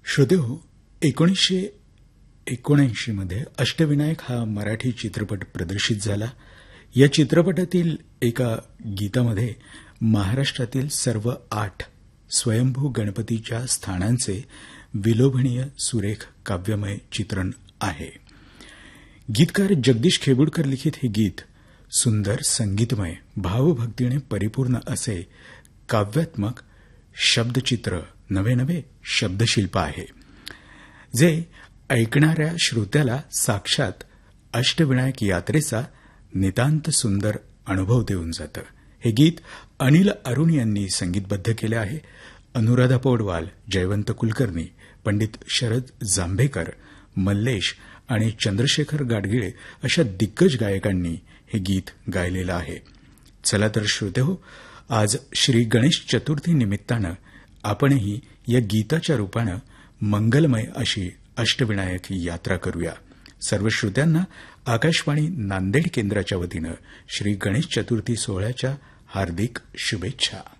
श्रोतेहो, 1979 मध्ये अष्टविनायक हा मराठी चित्रपट प्रदर्शित झाला. या चित्रपटातील एका गीतामध्ये महाराष्ट्रातील सर्व 8 स्वयंभू गणपतीच्या स्थानांचे विलोभनीय सुरेख काव्यमय चित्रण आहे. गीतकार जगदीश खेबुडकर लिखित हे गीत सुंदर, संगीतमय, भावभक्तीने परिपूर्ण असे काव्यात्मक शब्दचित्र नवे शब्दशिल्प आहे, जे ऐकणाऱ्या श्रोत्याला साक्षात अष्टविनायक यात्रेचा नितांत सुंदर अनुभव देऊन जातं. हे गीत अनिल अरुण यांनी संगीतबद्ध केले आहे. अनुराधा पौडवाल, जयवंत कुलकर्णी, पंडित शरद जांभेकर, मल्लेश आणि चंद्रशेखर गाडगिळे अशा दिग्गज गायकांनी हे गीत गायलेलं आहे. चला तर श्रोतेहो, आज श्री गणेश चतुर्थी निमित्तानं आपणही या गीताच्या रूपानं मंगलमय अशी अष्टविनायक यात्रा करूया. सर्व श्रोत्यांना आकाशवाणी नांदेड केंद्राच्या वतीनं श्री गणेश चतुर्थी सोहळ्याच्या हार्दिक शुभेच्छा.